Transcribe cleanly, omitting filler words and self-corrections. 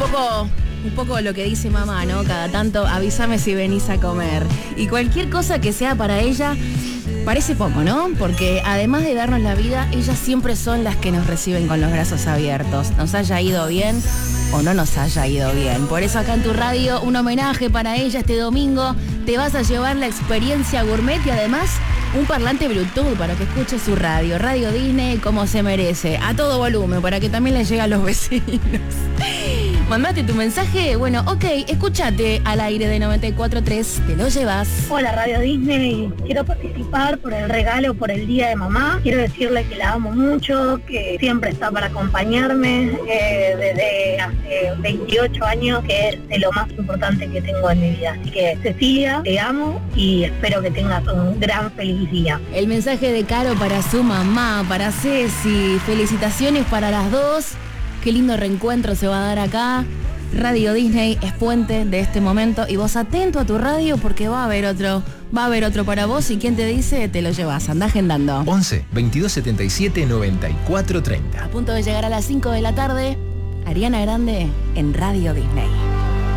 Un poco lo que dice mamá, ¿no? Cada tanto avísame si venís a comer. Y cualquier cosa que sea para ella parece poco, ¿no? Porque además de darnos la vida, ellas siempre son las que nos reciben con los brazos abiertos. Nos haya ido bien o no nos haya ido bien. Por eso acá en tu radio, un homenaje para ella este domingo. Te vas a llevar la experiencia gourmet y además un parlante Bluetooth para que escuche su radio. Radio Disney como se merece, a todo volumen, para que también le llegue a los vecinos. Mandate tu mensaje, bueno, ok, escúchate al aire de 94.3, te lo llevas. Hola Radio Disney, quiero participar por el regalo por el Día de Mamá. Quiero decirle que la amo mucho, que siempre está para acompañarme desde hace 28 años, que es de lo más importante que tengo en mi vida. Así que Cecilia, te amo y espero que tengas un gran feliz día. El mensaje de Caro para su mamá, para Ceci, felicitaciones para las dos. Qué lindo reencuentro se va a dar acá. Radio Disney es puente de este momento y vos atento a tu radio porque va a haber otro para vos y quien te dice te lo llevas, andá agendando. 11 22 77 94 30. A punto de llegar a las 5 de la tarde, Ariana Grande en Radio Disney.